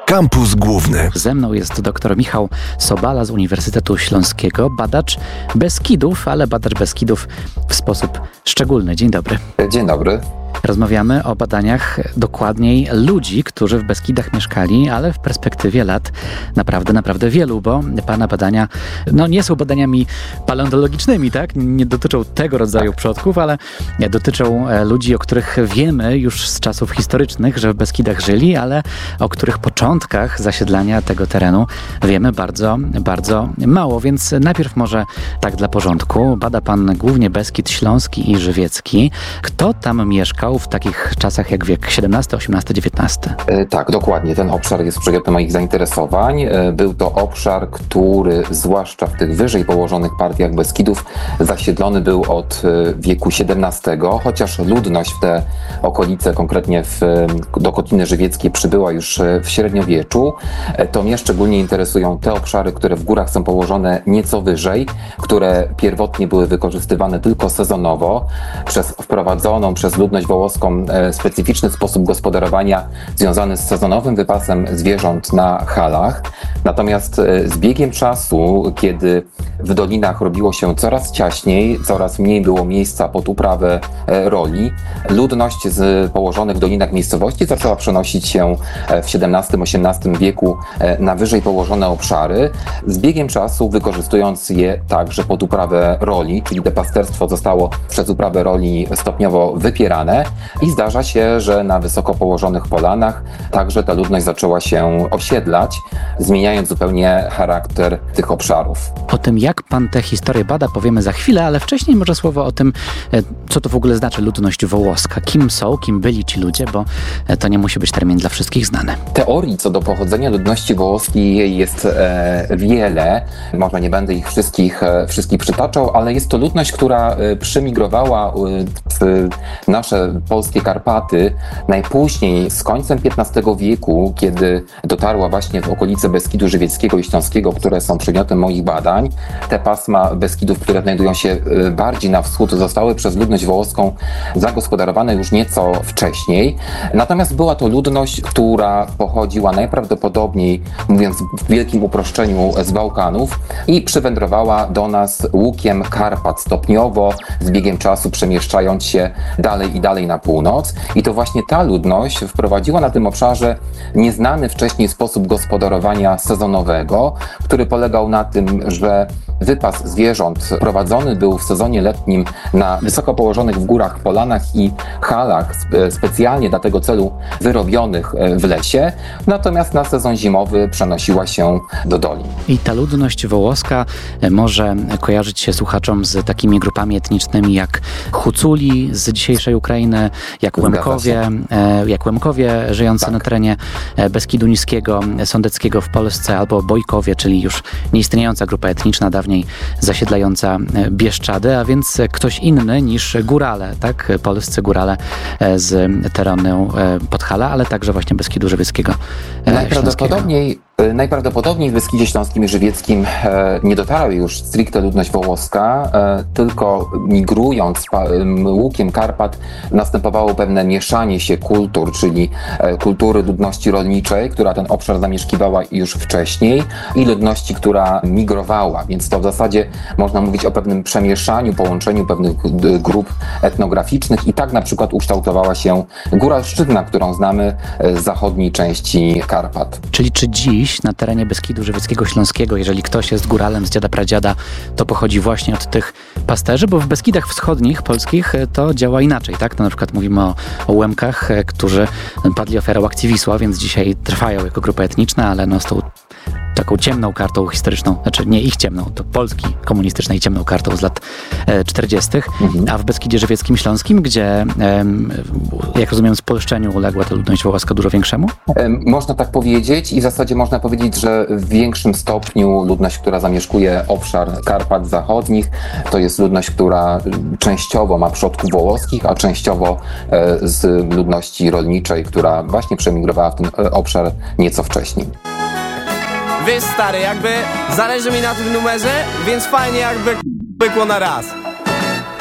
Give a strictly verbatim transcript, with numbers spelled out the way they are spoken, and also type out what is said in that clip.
Kampus Główny. Ze mną jest dr Michał Sobala z Uniwersytetu Śląskiego, badacz Beskidów, ale badacz Beskidów w sposób szczególny. Dzień dobry. Dzień dobry. Rozmawiamy o badaniach dokładniej ludzi, którzy w Beskidach mieszkali, ale w perspektywie lat naprawdę, naprawdę wielu, bo Pana badania no nie są badaniami paleontologicznymi, tak? Nie dotyczą tego rodzaju przodków, ale dotyczą ludzi, o których wiemy już z czasów historycznych, że w Beskidach żyli, ale o których początkach zasiedlania tego terenu wiemy bardzo, bardzo mało. Więc najpierw może tak dla porządku. Bada Pan głównie Beskid Śląski i Żywiecki. Kto tam mieszkał w takich czasach jak wiek siedemnasty, osiemnasty, dziewiętnasty? E, tak, dokładnie. Ten obszar jest przedmiotem moich zainteresowań. E, był to obszar, który zwłaszcza w tych wyżej położonych partiach Beskidów zasiedlony był od e, wieku siedemnastego, chociaż ludność w te okolice, konkretnie w, do Kotliny Żywieckiej przybyła już w średniowieczu. E, to mnie szczególnie interesują te obszary, które w górach są położone nieco wyżej, które pierwotnie były wykorzystywane tylko sezonowo przez wprowadzoną przez ludność wołoską e, specyficzny sposób gospodarowania związany z sezonowym wypasem zwierząt na halach. Natomiast e, z biegiem czasu, kiedy w dolinach robiło się coraz ciaśniej, coraz mniej było miejsca pod uprawę e, roli, ludność z położonych w dolinach miejscowości zaczęła przenosić się e, w siedemnastym, osiemnastym wieku e, na wyżej położone obszary, z biegiem czasu wykorzystując je także pod uprawę roli, czyli depasterstwo zostało przez uprawę roli stopniowo wypierane i zdarza się, że na wysoko położonych polanach także ta ludność zaczęła się osiedlać, zmieniając zupełnie charakter tych obszarów. O tym, jak Pan tę historię bada, powiemy za chwilę, ale wcześniej może słowo o tym, co to w ogóle znaczy ludność wołoska. Kim są, kim byli ci ludzie, bo to nie musi być termin dla wszystkich znany. Teorii co do pochodzenia ludności wołoskiej jest e, wiele. Może nie będę ich wszystkich, e, wszystkich przytaczał, ale jest to ludność, która e, przymigrowała e, w nasze polskie Karpaty najpóźniej z końcem piętnastego wieku, kiedy dotarła właśnie w okolice Beskidu Żywieckiego i Śląskiego, które są przedmiotem moich badań. Te pasma Beskidów, które znajdują się bardziej na wschód, zostały przez ludność wołoską zagospodarowane już nieco wcześniej. Natomiast była to ludność, która pochodziła najprawdopodobniej, mówiąc w wielkim uproszczeniu, z Bałkanów i przywędrowała do nas łukiem Karpat stopniowo, z biegiem czasu przemieszczając się dalej i dalej na północ. I to właśnie ta ludność wprowadziła na tym obszarze nieznany wcześniej sposób gospodarowania sezonowego, który polegał na tym, że wypas zwierząt prowadzony był w sezonie letnim na wysoko położonych w górach polanach i halach specjalnie dla tego celu wyrobionych w lesie, natomiast na sezon zimowy przenosiła się do dolin. I ta ludność wołoska może kojarzyć się słuchaczom z takimi grupami etnicznymi jak Huculi z dzisiejszej Ukrainy, jak Łemkowie, jak Łemkowie żyjący tak. na terenie Beskidu Niskiego, Sądeckiego w Polsce, albo Bojkowie, czyli już nieistniejąca grupa etniczna, dawniej zasiedlająca Bieszczady, a więc ktoś inny niż górale, tak? Polscy górale z terenu Podhala, ale także właśnie Beskidu Żywieckiego. Najprawdopodobniej Najprawdopodobniej w Beskidzie Śląskim i Żywieckim e, nie dotarła już stricte ludność wołoska, e, tylko migrując pa, łukiem Karpat następowało pewne mieszanie się kultur, czyli e, kultury ludności rolniczej, która ten obszar zamieszkiwała już wcześniej, i ludności, która migrowała, więc to w zasadzie można mówić o pewnym przemieszaniu, połączeniu pewnych grup etnograficznych i tak na przykład ukształtowała się Góralszczyzna, którą znamy z zachodniej części Karpat. Czyli czy dziś na terenie Beskidu Żywieckiego, Śląskiego, jeżeli ktoś jest góralem z dziada pradziada, to pochodzi właśnie od tych pasterzy, bo w Beskidach Wschodnich polskich to działa inaczej, tak? To na przykład mówimy o, o Łemkach, którzy padli ofiarą akcji Wisła, więc dzisiaj trwają jako grupa etniczna, ale no z tą taką ciemną kartą historyczną, znaczy nie ich ciemną, to Polski komunistycznej ciemną kartą z lat czterdziestych, mhm. a w Beskidzie Żywieckim, Śląskim, gdzie jak rozumiem z polszczeniu uległa ta ludność wołoska dużo większemu? Można tak powiedzieć i w zasadzie można powiedzieć, że w większym stopniu ludność, która zamieszkuje obszar Karpat Zachodnich, to jest ludność, która częściowo ma przodków wołoskich, a częściowo z ludności rolniczej, która właśnie przemigrowała w ten obszar nieco wcześniej. Wiesz, stary, jakby zależy mi na tym numerze, więc fajnie jakby pykło na raz.